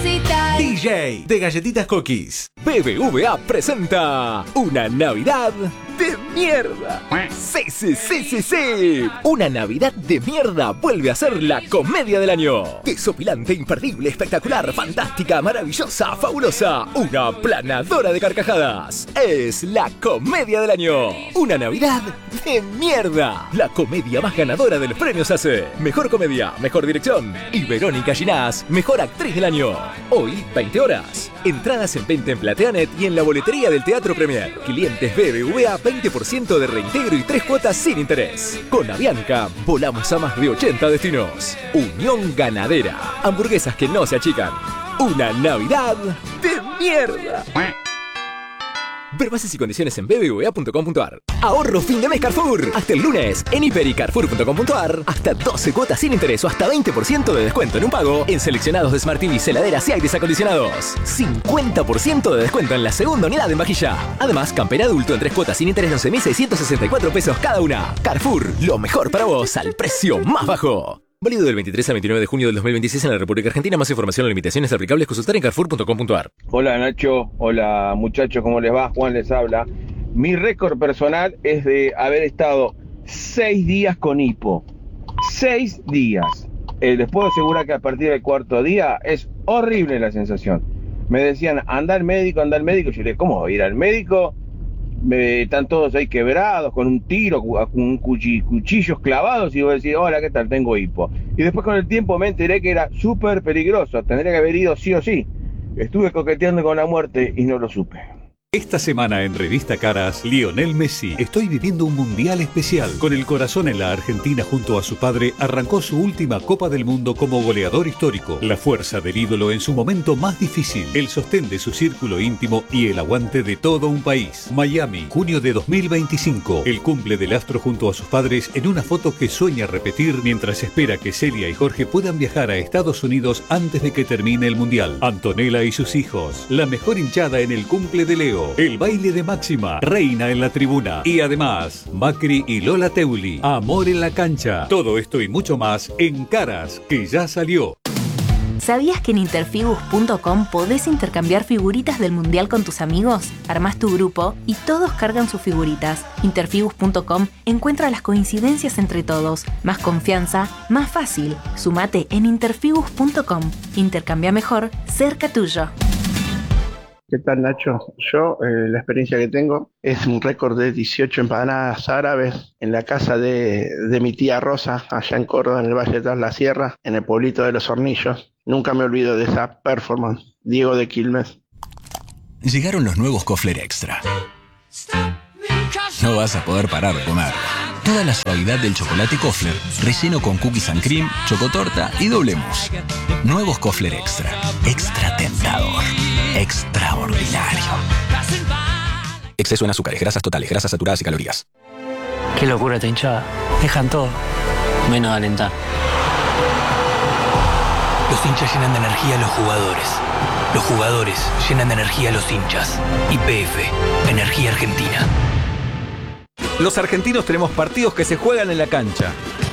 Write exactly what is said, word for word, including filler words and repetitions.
necesitas. D J de Galletitas Cookies. B B V A presenta una Navidad de mierda. Sí, sí, sí, sí, sí. Una Navidad de mierda vuelve a ser la comedia del año. Desopilante, imperdible, espectacular, fantástica, maravillosa, fabulosa. Una planadora de carcajadas. Es la comedia del año. Una Navidad de mierda. La comedia más ganadora de los premios A C E. Mejor comedia, mejor dirección. Y Verónica Ginás, mejor actriz del año. Hoy, veinte horas. Entradas en venta en Plateanet y en la boletería del Teatro Premier. Clientes B B V A, veinte por ciento de reintegro y tres cuotas sin interés. Con Avianca, volamos a más de ochenta destinos. Unión Ganadera. Hamburguesas que no se achican. Una Navidad de mierda. Ver bases y condiciones en b b v a punto com punto a r. Ahorro fin de mes Carrefour. Hasta el lunes en hiper y carrefour punto com punto a r. Hasta doce cuotas sin interés o hasta veinte por ciento de descuento en un pago en seleccionados de Smart T V, heladeras y aires acondicionados. cincuenta por ciento de descuento en la segunda unidad en vajilla. Además, campera adulto en tres cuotas sin interés de once mil seiscientos sesenta y cuatro pesos cada una. Carrefour, lo mejor para vos al precio más bajo. Válido del veintitrés al veintinueve de junio del dos mil veintiséis en la República Argentina. Más información o limitaciones aplicables consultar en carrefour punto com punto a r. Hola Nacho, hola muchachos, ¿cómo les va? Juan les habla. Mi récord personal es de haber estado seis días con hipo. Seis días. Eh, les puedo asegurar que a partir del cuarto día es horrible la sensación. Me decían, anda al médico, anda al médico. Yo le dije, ¿cómo voy a ir al médico? Me, están todos ahí quebrados, con un tiro, con cuchillos, cuchillos clavados, y vos decís, hola, ¿qué tal? Tengo hipo. Y después con el tiempo me enteré que era súper peligroso, tendría que haber ido sí o sí. Estuve coqueteando con la muerte y no lo supe. Esta semana en Revista Caras, Lionel Messi. Estoy viviendo un mundial especial. Con el corazón en la Argentina junto a su padre, arrancó su última Copa del Mundo como goleador histórico. La fuerza del ídolo en su momento más difícil, el sostén de su círculo íntimo y el aguante de todo un país. Miami, junio de dos mil veinticinco. El cumple del astro junto a sus padres en una foto que sueña repetir mientras espera que Celia y Jorge puedan viajar a Estados Unidos antes de que termine el mundial. Antonella y sus hijos. La mejor hinchada en el cumple de Leo. El baile de Máxima, reina en la tribuna. Y además, Macri y Lola Teuli, amor en la cancha. Todo esto y mucho más en Caras, que ya salió. ¿Sabías que en interfibus punto com podés intercambiar figuritas del mundial con tus amigos? Armás tu grupo y todos cargan sus figuritas. interfibus punto com encuentra las coincidencias entre todos. Más confianza, más fácil. Sumate en interfibus punto com. Intercambia mejor, cerca tuyo. ¿Qué tal, Nacho? Yo, eh, la experiencia que tengo es un récord de dieciocho empanadas árabes en la casa de, de mi tía Rosa, allá en Córdoba, en el Valle de Tras la Sierra, en el pueblito de Los Hornillos. Nunca me olvido de esa performance. Diego de Quilmes. Llegaron los nuevos Kofler Extra. No vas a poder parar de comer. Toda la suavidad del chocolate Kofler, relleno con cookies and cream, chocotorta y doble mousse. Nuevos Kofler Extra. Extra tentador. Extraordinario. Exceso en azúcares, grasas totales, grasas saturadas y calorías. Qué locura esta hinchada. Dejan todo, menos de alentar. Los hinchas llenan de energía a los jugadores. Los jugadores llenan de energía a los hinchas. Y P F, Energía Argentina. Los argentinos tenemos partidos que se juegan en la cancha.